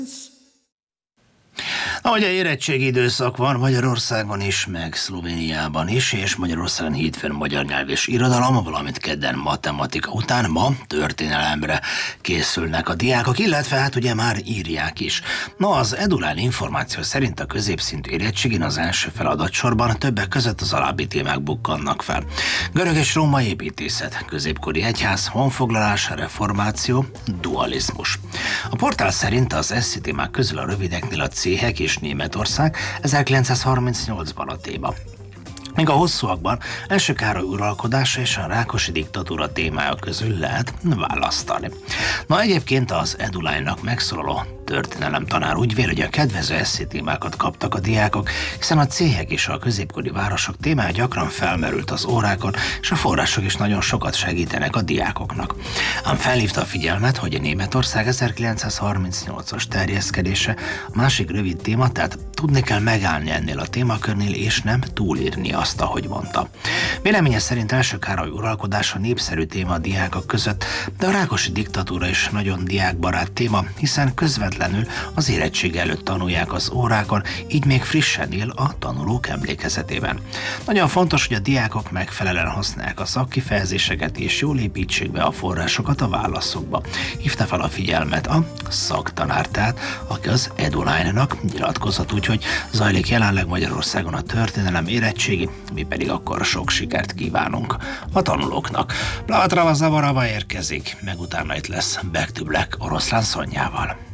Ahogy a érettségi időszak van Magyarországon is, meg Szlovéniában is, és Magyarországon hétfőn magyar nyelv és irodalom, valamint kedden matematika után ma történelemre készülnek a diákok, illetve hát ugye már írják is. Na, az Eduline információ szerint a középszintű érettségin az első feladatsorban többek között az alábbi témák bukkannak fel. Görög és római építészet, középkori egyház, honfoglalás, reformáció, dualizmus. A portál szerint az SZ témák közül a rövideknél a céhek és Németország 1938-ban a téma. Míg a hosszúakban első Károly uralkodása és a Rákosi diktatúra témája közül lehet választani. Na, egyébként az Eduline-nak megszólaló történelemtanár úgy vél, hogy a kedvező eszé témákat kaptak a diákok, hiszen a céhek és a középkori városok témája gyakran felmerült az órákon, és a források is nagyon sokat segítenek a diákoknak. Ám felhívta a figyelmet, hogy a Németország 1938-as terjeszkedése a másik rövid téma, tehát tudni kell megállni ennél a témakörnél, és nem túlírni azt, ahogy mondta. Véleménye szerint első Károly uralkodása népszerű téma a diákok között, de a Rákosi diktatúra is nagyon diákbarát téma, hiszen közvetlenül az érettség előtt tanulják az órákon, így még frissen él a tanulók emlékezetében. Nagyon fontos, hogy a diákok megfelelően használják a szakkifejezéseket és jól építsék be a forrásokat a válaszokba. Hívta fel a figyelmet a szaktanár, tehát aki az Eduline-nak nyilatkozott, úgyhogy zajlik jelenleg Magyarországon a történelem érettségi, mi pedig akkor sok sikert kívánunk a tanulóknak. Plavatrava Zavarava érkezik, meg utána itt lesz Back to Black Oroszlán Szonyával.